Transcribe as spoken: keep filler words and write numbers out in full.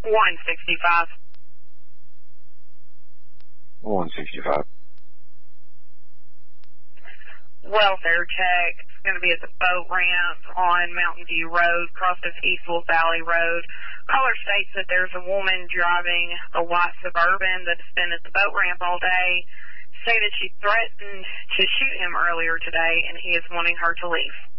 one sixty-five. one sixty-five. Welfare check. It's going to be at the boat ramp on Mountain View Road, across of Eastwell Valley Road. Caller states that there's a woman driving a white Suburban that's been at the boat ramp all day. Say that she threatened to shoot him earlier today, and he is wanting her to leave.